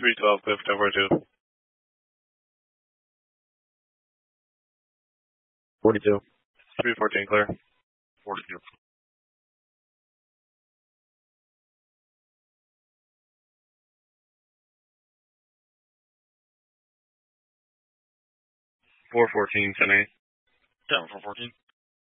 312 Cliff, 1042. 42. 314 clear. 42. 414, 10-8. 10 414.